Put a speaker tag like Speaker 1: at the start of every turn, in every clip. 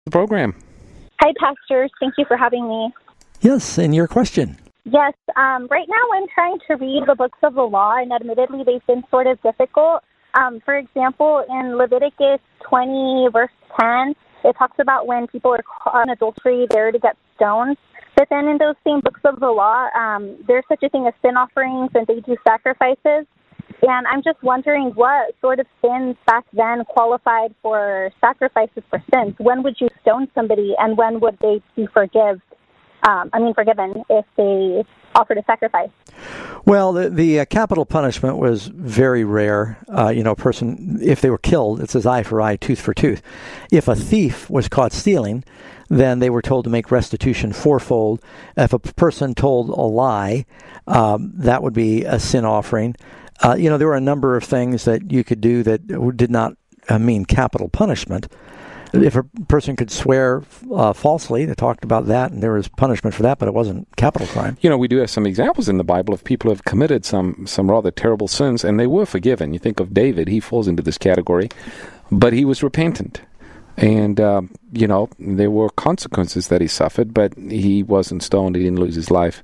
Speaker 1: The program.
Speaker 2: Hi, pastors. Thank you for having me.
Speaker 3: Yes, and your question.
Speaker 2: Yes, right now I'm trying to read the books of the law, and admittedly they've been sort of difficult. For example, in Leviticus 20, verse 10, it talks about when people are caught in adultery, they're to get stoned. But then in those same books of the law, there's such a thing as sin offerings, and they do sacrifices. And I'm just wondering what sort of sins back then qualified for sacrifices for sins. When would you stone somebody, and when would they be forgiven if they offered a sacrifice?
Speaker 3: Well, the capital punishment was very rare. A person, if they were killed, it says eye for eye, tooth for tooth. If a thief was caught stealing, then they were told to make restitution fourfold. If a person told a lie, that would be a sin offering. There were a number of things that you could do that did not mean capital punishment. If a person could swear falsely, they talked about that, and there was punishment for that, but it wasn't capital crime.
Speaker 1: We do have some examples in the Bible of people who have committed some rather terrible sins, and they were forgiven. You think of David, he falls into this category, but he was repentant. And, there were consequences that he suffered, but he wasn't stoned, he didn't lose his life.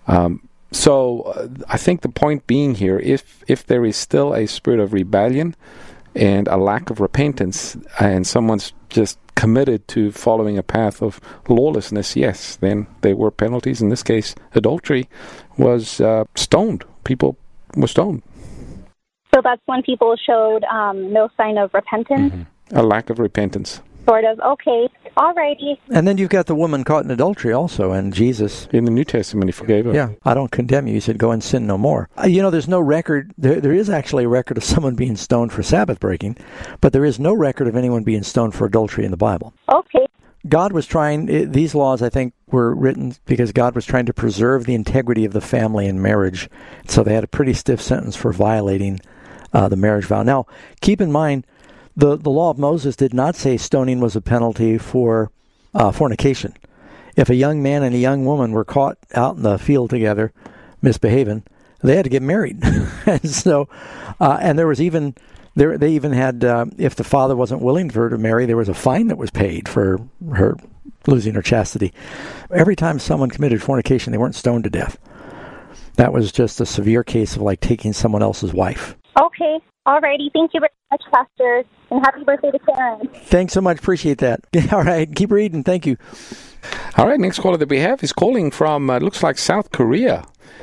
Speaker 1: So I think the point being here, if there is still a spirit of rebellion and a lack of repentance, and someone's just committed to following a path of lawlessness, yes, then there were penalties. In this case, adultery was stoned. People were stoned.
Speaker 2: So that's when people showed no sign of repentance?
Speaker 1: Mm-hmm. A lack of repentance.
Speaker 2: Sort of. Okay. All righty.
Speaker 3: And then you've got the woman caught in adultery also, and Jesus.
Speaker 1: In the New Testament, he forgave her.
Speaker 3: Yeah. I don't condemn you. He said, go and sin no more. There's no record. There is actually a record of someone being stoned for Sabbath breaking, but there is no record of anyone being stoned for adultery in the Bible.
Speaker 2: Okay.
Speaker 3: God was trying, these laws, I think, were written because God was trying to preserve the integrity of the family and marriage. So they had a pretty stiff sentence for violating the marriage vow. Now, keep in mind, the law of Moses did not say stoning was a penalty for fornication. If a young man and a young woman were caught out in the field together misbehaving, they had to get married. And so, and there was even, they even had, if the father wasn't willing for her to marry, there was a fine that was paid for her losing her chastity. Every time someone committed fornication, they weren't stoned to death. That was just a severe case of like taking someone else's wife.
Speaker 2: Okay. All righty. Thank you very much, Pastor. And happy birthday to Karen.
Speaker 3: Thanks so much. Appreciate that. All right. Keep reading. Thank you.
Speaker 1: All right. Next caller that we have is calling from, looks like South Korea.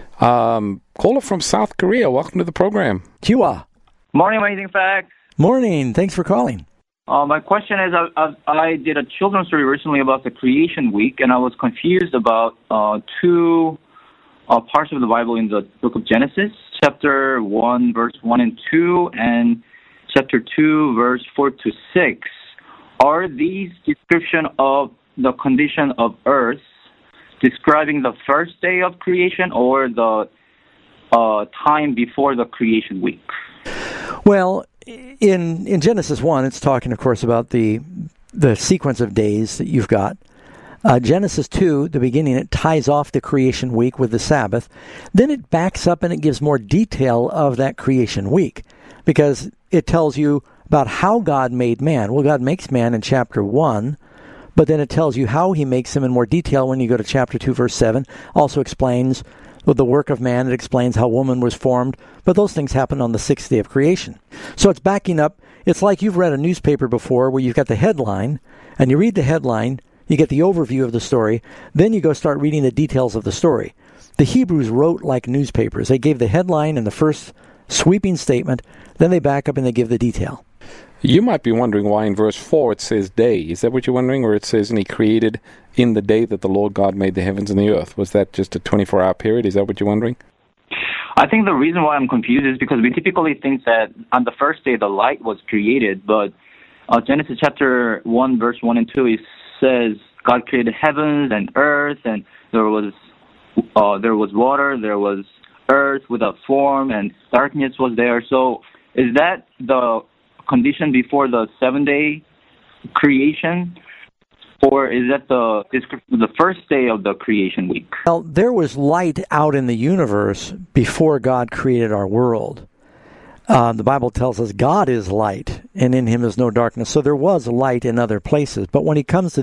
Speaker 1: Caller from South Korea. Welcome to the program.
Speaker 3: Chua.
Speaker 4: Morning, Amazing Facts.
Speaker 3: Morning. Thanks for calling.
Speaker 4: My question is, I did a children's story recently about the Creation Week, and I was confused about two parts of the Bible in the book of Genesis, chapter 1, verse 1 and 2, and chapter 2, verse 4 to 6. Are these description of the condition of earth describing the first day of creation or the time before the creation week?
Speaker 3: Well, in Genesis 1, it's talking, of course, about the sequence of days that you've got. Genesis 2, the beginning, it ties off the creation week with the Sabbath. Then it backs up and it gives more detail of that creation week because it tells you about how God made man. Well, God makes man in chapter 1, but then it tells you how he makes him in more detail when you go to chapter 2, verse 7. Also explains the work of man. It explains how woman was formed. But those things happen on the sixth day of creation. So it's backing up. It's like you've read a newspaper before where you've got the headline, and you read the headline, you get the overview of the story, then you go start reading the details of the story. The Hebrews wrote like newspapers. They gave the headline and the first sweeping statement, then they back up and they give the detail.
Speaker 1: You might be wondering why in verse 4 it says day. Is that what you're wondering? Where it says, and he created in the day that the Lord God made the heavens and the earth. Was that just a 24-hour period? Is that what you're wondering?
Speaker 4: I think the reason why I'm confused is because we typically think that on the first day the light was created, but Genesis chapter 1, verse 1 and 2, it says God created heavens and earth, and there was water, there was earth without form, and darkness was there. So is that the condition before the 7-day creation, or is that the first day of the creation week?
Speaker 3: Well, there was light out in the universe before God created our world. The Bible tells us God is light, and in him is no darkness. So there was light in other places. But when he comes to